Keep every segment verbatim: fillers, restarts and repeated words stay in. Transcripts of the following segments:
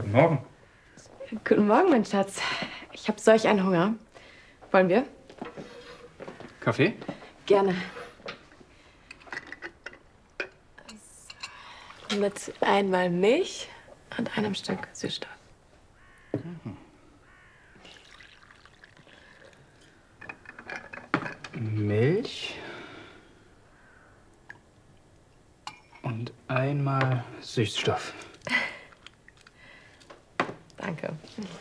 Guten Morgen. Guten Morgen, mein Schatz. Ich habe solch einen Hunger. Wollen wir? Kaffee? Gerne. So. Mit einmal Milch und einem Stück Süßstoff. Mhm. Milch und einmal Süßstoff. Danke.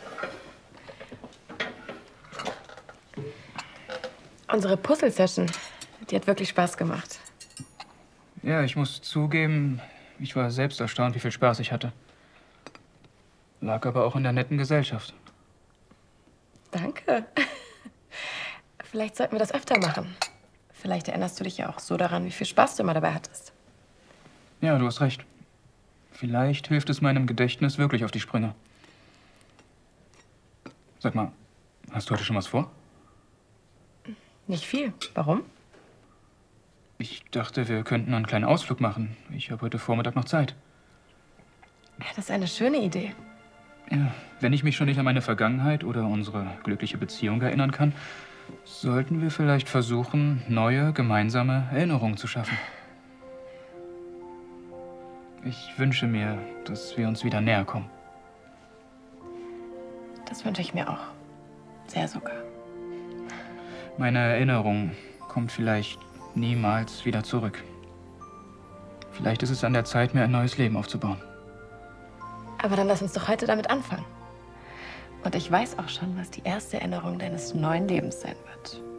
Unsere Puzzle-Session, die hat wirklich Spaß gemacht. Ja, ich muss zugeben, ich war selbst erstaunt, wie viel Spaß ich hatte. Lag aber auch in der netten Gesellschaft. Danke. Vielleicht sollten wir das öfter machen. Vielleicht erinnerst du dich ja auch so daran, wie viel Spaß du immer dabei hattest. Ja, du hast recht. Vielleicht hilft es meinem Gedächtnis wirklich auf die Sprünge. Sag mal, hast du heute schon was vor? Nicht viel. Warum? Ich dachte, wir könnten einen kleinen Ausflug machen. Ich habe heute Vormittag noch Zeit. Ja, das ist eine schöne Idee. Ja, wenn ich mich schon nicht an meine Vergangenheit oder unsere glückliche Beziehung erinnern kann, sollten wir vielleicht versuchen, neue gemeinsame Erinnerungen zu schaffen. Ich wünsche mir, dass wir uns wieder näher kommen. Das wünsche ich mir auch. Sehr sogar. Meine Erinnerung kommt vielleicht niemals wieder zurück. Vielleicht ist es an der Zeit, mir ein neues Leben aufzubauen. Aber dann lass uns doch heute damit anfangen. Und ich weiß auch schon, was die erste Erinnerung deines neuen Lebens sein wird.